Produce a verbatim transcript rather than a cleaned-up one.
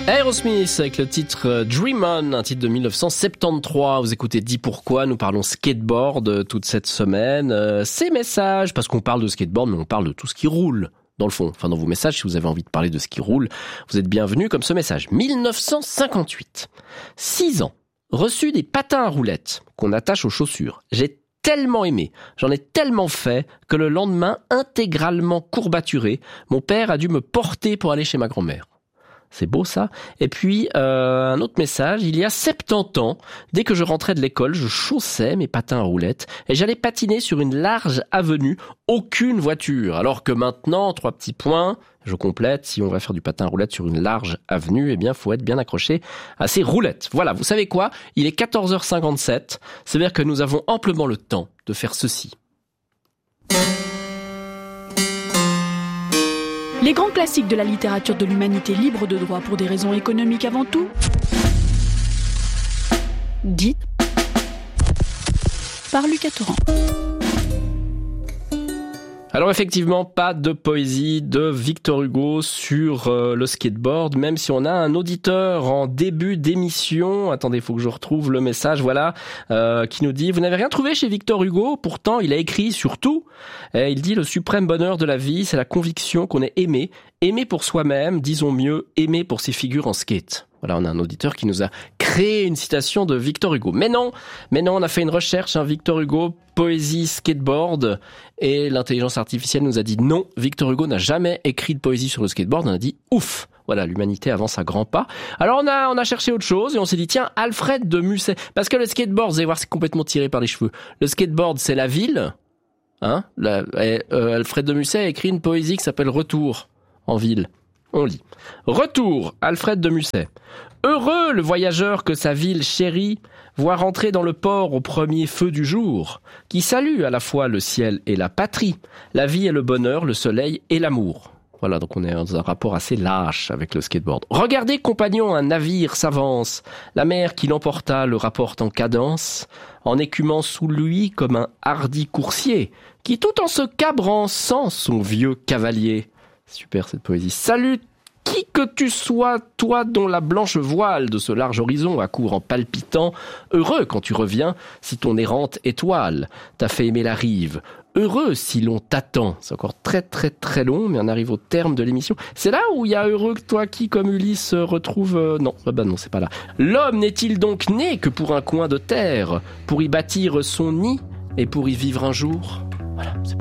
Aerosmith avec le titre Dream On, un titre de dix-neuf cent soixante-treize. Vous écoutez Dis pourquoi, nous parlons skateboard toute cette semaine. Euh, ces messages, parce qu'on parle de skateboard, mais on parle de tout ce qui roule. Dans le fond, enfin dans vos messages, si vous avez envie de parler de ce qui roule, vous êtes bienvenus comme ce message. dix-neuf cent cinquante-huit. six ans. Reçu des patins à roulettes qu'on attache aux chaussures. J'ai tellement aimé, j'en ai tellement fait que le lendemain, intégralement courbaturé, mon père a dû me porter pour aller chez ma grand-mère. C'est beau ça. Et puis, euh, un autre message, il y a soixante-dix ans, dès que je rentrais de l'école, je chaussais mes patins à roulettes et j'allais patiner sur une large avenue, aucune voiture. Alors que maintenant, trois petits points, je complète, si on va faire du patin à roulettes sur une large avenue, eh bien, faut être bien accroché à ces roulettes. Voilà, vous savez quoi ? Il est quatorze heures cinquante-sept, c'est-à-dire que nous avons amplement le temps de faire ceci. Les grands classiques de la littérature de l'humanité libre de droit pour des raisons économiques avant tout. Dit par Lucas Torrent. Alors effectivement, pas de poésie de Victor Hugo sur euh, le skateboard, même si on a un auditeur en début d'émission, attendez, il faut que je retrouve le message, voilà, euh, qui nous dit « Vous n'avez rien trouvé chez Victor Hugo, pourtant il a écrit sur tout. Et il dit « Le suprême bonheur de la vie, c'est la conviction qu'on est aimé, aimé pour soi-même, disons mieux, aimé pour ses figures en skate. » Voilà, on a un auditeur qui nous a créé une citation de Victor Hugo. Mais non, mais non, on a fait une recherche, hein, Victor Hugo, poésie, skateboard, et l'intelligence artificielle nous a dit non, Victor Hugo n'a jamais écrit de poésie sur le skateboard. On a dit ouf, voilà, l'humanité avance à grands pas. Alors on a on a cherché autre chose et on s'est dit tiens, Alfred de Musset, parce que le skateboard, vous allez voir, c'est complètement tiré par les cheveux. Le skateboard, c'est la ville, hein. La, et, euh, Alfred de Musset a écrit une poésie qui s'appelle Retour en ville. On lit. Retour, Alfred de Musset. Heureux le voyageur que sa ville chérie voit rentrer dans le port au premier feu du jour, qui salue à la fois le ciel et la patrie, la vie et le bonheur, le soleil et l'amour. Voilà, donc on est dans un rapport assez lâche avec le skateboard. Regardez, compagnon, un navire s'avance. La mer qui l'emporta le rapporte en cadence, en écumant sous lui comme un hardi coursier, qui tout en se cabrant sent son vieux cavalier. Super cette poésie. Salut qui que tu sois, toi dont la blanche voile de ce large horizon accourt en palpitant, heureux quand tu reviens si ton errante étoile t'a fait aimer la rive. Heureux si l'on t'attend. C'est encore très très très long, mais on arrive au terme de l'émission. C'est là où il y a heureux que toi qui, comme Ulysse, retrouve... Euh, non, bah, bah non, c'est pas là. L'homme n'est-il donc né que pour un coin de terre, pour y bâtir son nid et pour y vivre un jour ? Voilà, c'est